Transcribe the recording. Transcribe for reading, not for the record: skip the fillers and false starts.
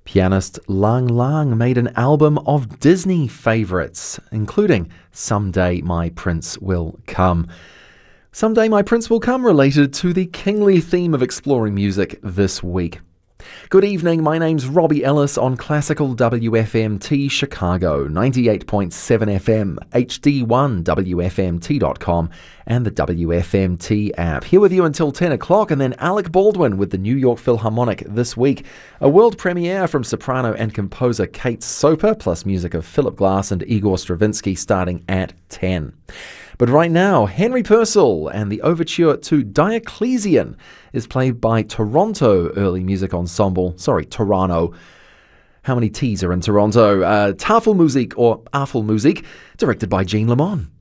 Pianist Lang Lang made an album of Disney favourites, including Someday My Prince Will Come. Someday My Prince Will Come related to the kingly theme of exploring music this week. Good evening, my name's Robbie Ellis on Classical WFMT Chicago, 98.7 FM, HD1 WFMT.com and the WFMT app. Here with you until 10 o'clock, and then Alec Baldwin with the New York Philharmonic this week. A world premiere from soprano and composer Kate Soper, plus music of Philip Glass and Igor Stravinsky starting at 10. But right now, Henry Purcell and the overture to Dioclesian is played by Toronto Early Music Ensemble. Toronto. How many T's are in Toronto? Tafelmusik or Afelmusik, directed by Jean Lamont.